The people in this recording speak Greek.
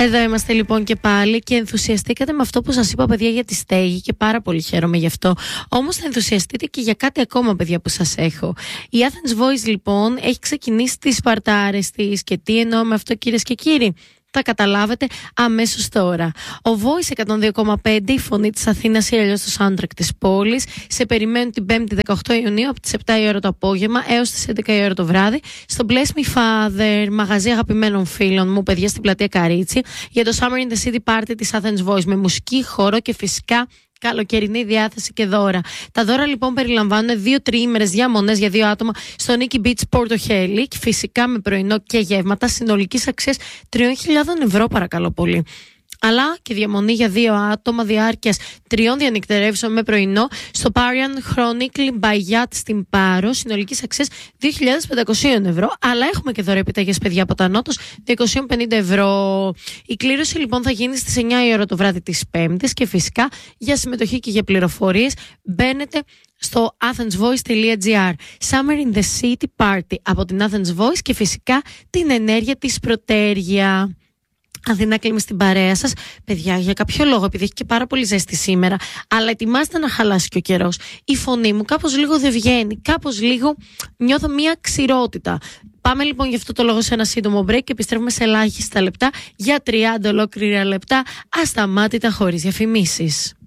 Εδώ είμαστε λοιπόν και πάλι και ενθουσιαστήκατε με αυτό που σας είπα, παιδιά, για τη στέγη και πάρα πολύ χαίρομαι γι' αυτό. Όμως θα ενθουσιαστείτε και για κάτι ακόμα, παιδιά, που σας έχω. Η Athens Voice λοιπόν έχει ξεκινήσει τις παρτάρες της και τι εννοώ με αυτό, κυρίες και κύριοι? Θα καταλάβετε αμέσως τώρα. Ο Voice 102,5, η φωνή της Αθήνας ή αλλιώς το soundtrack της πόλης, σε περιμένουν την 5η 18 Ιουνίου από τις 7 η ώρα το απόγευμα έως τις 11 η ώρα το βράδυ στο Bless Me Father, μαγαζί αγαπημένων φίλων μου, παιδιά, στην πλατεία Καρίτσι, για το Summer in the City Party της Athens Voice, με μουσική, χώρο και φυσικά καλοκαιρινή διάθεση και δώρα. Τα δώρα λοιπόν περιλαμβάνουν 2 τριήμερες διαμονές για 2 άτομα στο Nikki Beach Πόρτο Χέλη, φυσικά με πρωινό και γεύματα συνολικής αξίας 3.000 ευρώ, παρακαλώ πολύ. Αλλά και διαμονή για 2 άτομα διάρκειας 3 διανυκτερεύσεων με πρωινό στο Parian Chronically by Yacht στην Πάρο, συνολικής αξίας 2.500 ευρώ. Αλλά έχουμε και δώρα επιταγές, παιδιά, από τα Νότος 250 ευρώ. Η κλήρωση λοιπόν θα γίνει στις 9 η ώρα το βράδυ της Πέμπτης και φυσικά για συμμετοχή και για πληροφορίες μπαίνετε στο athensvoice.gr. Summer in the City Party από την Athens Voice και φυσικά την ενέργεια της Πρωτέργεια. Αθηνά κλείνει στην παρέα σας, παιδιά, για κάποιο λόγο, επειδή έχει και πάρα πολύ ζέστη σήμερα, αλλά ετοιμάστε να χαλάσει και ο καιρός. Η φωνή μου κάπως λίγο δεν βγαίνει, κάπως λίγο νιώθω μια ξηρότητα. Πάμε λοιπόν γι' αυτό το λόγο σε ένα σύντομο break και επιστρέφουμε σε ελάχιστα λεπτά για 30 ολόκληρα λεπτά ασταμάτητα χωρίς διαφημίσεις.